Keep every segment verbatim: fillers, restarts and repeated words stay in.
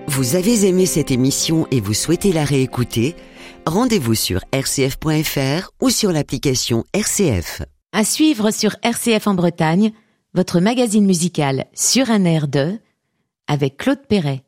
Vous avez aimé cette émission et vous souhaitez la réécouter? Rendez-vous sur r c f point f r ou sur l'application R C F. À suivre sur R C F en Bretagne, votre magazine musical Sur un air de, avec Claude Perret.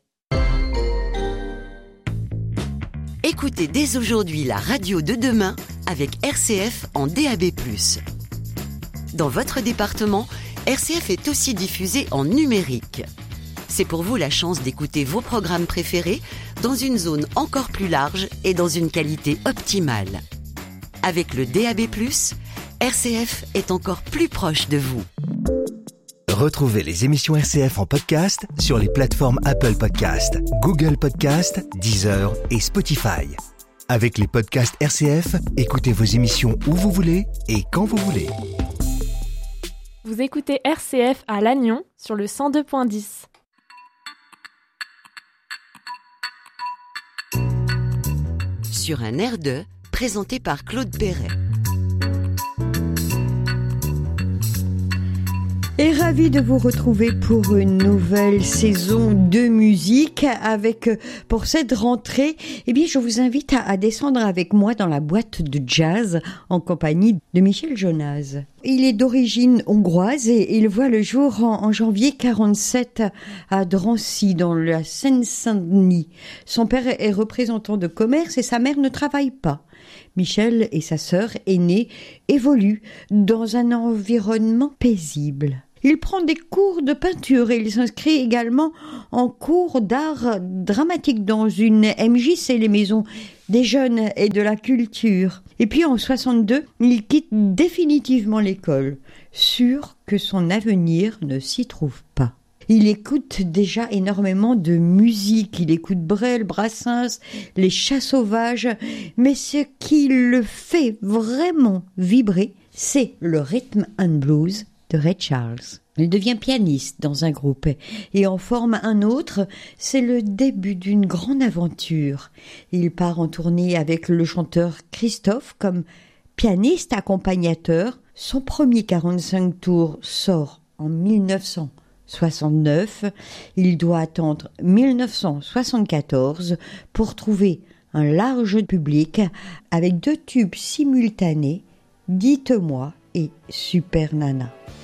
Écoutez dès aujourd'hui la radio de demain avec R C F en D A B plus. Dans votre département, R C F est aussi diffusé en numérique. C'est pour vous la chance d'écouter vos programmes préférés dans une zone encore plus large et dans une qualité optimale. Avec le D A B plus, R C F est encore plus proche de vous. Retrouvez les émissions R C F en podcast sur les plateformes Apple Podcasts, Google Podcasts, Deezer et Spotify. Avec les podcasts R C F, écoutez vos émissions où vous voulez et quand vous voulez. Vous écoutez R C F à Lannion sur le cent deux point dix. Sur un air de, présenté par Claude Perret. Et ravi de vous retrouver pour une nouvelle saison de musique avec, pour cette rentrée, eh bien, je vous invite à, à descendre avec moi dans la boîte de jazz en compagnie de Michel Jonas. Il est d'origine hongroise et il voit le jour en, en janvier quarante-sept à Drancy, dans la Seine-Saint-Denis. Son père est représentant de commerce et sa mère ne travaille pas. Michel et sa sœur aînée évoluent dans un environnement paisible. Il prend des cours de peinture et il s'inscrit également en cours d'art dramatique dans une M J, c'est les maisons des jeunes et de la culture. Et puis en soixante-deux, il quitte définitivement l'école, sûr que son avenir ne s'y trouve pas. Il écoute déjà énormément de musique, il écoute Brel, Brassens, les Chats sauvages, mais ce qui le fait vraiment vibrer, c'est le rhythm and blues de Ray Charles. Il devient pianiste dans un groupe et en forme un autre. C'est le début d'une grande aventure. Il part en tournée avec le chanteur Christophe comme pianiste accompagnateur. Son premier quarante-cinq tours sort en mille neuf cent soixante-neuf. Il doit attendre mille neuf cent soixante-quatorze pour trouver un large public avec deux tubes simultanés, Dites-moi et Super Nana.